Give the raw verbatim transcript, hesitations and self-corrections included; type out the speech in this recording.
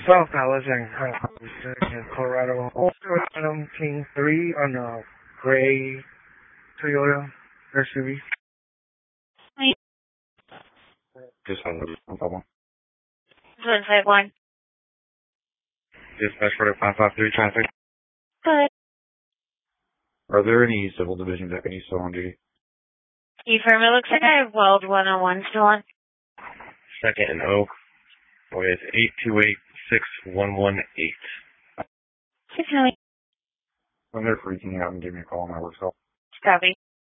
South Dallas and in Colorado. I'm King three on a gray Toyota S U V. Just on the one. one five one. Dispatch for the five five three traffic. Good. Are there any civil division deputies still on duty? Affirm, it looks like I have Weld one oh one still on. Second and Oak with eight two eight six one one eight. six oh eight. When they're freaking out and give me a call on my work cell. Copy.